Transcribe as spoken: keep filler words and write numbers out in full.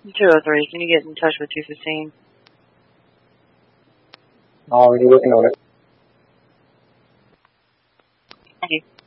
two oh three, can you get in touch with two fifteen? Already working on it. Thank you.